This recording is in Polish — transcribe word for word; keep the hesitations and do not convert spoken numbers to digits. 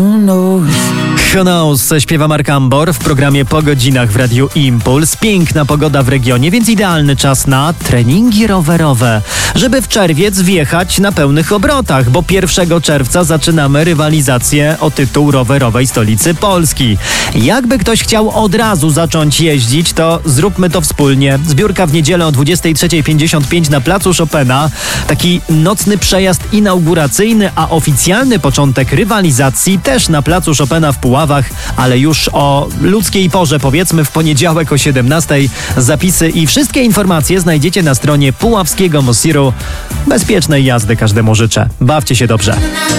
Who knows, śpiewa Mark Ambor w programie Po godzinach w Radiu Impuls. Piękna pogoda w regionie, więc idealny czas na treningi rowerowe, żeby w czerwiec wjechać na pełnych obrotach, bo pierwszego czerwca zaczynamy rywalizację o tytuł rowerowej stolicy Polski. Jakby ktoś chciał od razu zacząć jeździć, to zróbmy to wspólnie. Zbiórka w niedzielę o dwudziestej trzeciej pięćdziesiąt pięć na placu Chopina. Taki nocny przejazd inauguracyjny, a oficjalny początek rywalizacji też na placu Chopina w Puławach, ale już o ludzkiej porze, powiedzmy w poniedziałek o siedemnastej. Zapisy i wszystkie informacje znajdziecie na stronie puławskiego Mosiru. Bezpiecznej jazdy każdemu życzę. Bawcie się dobrze.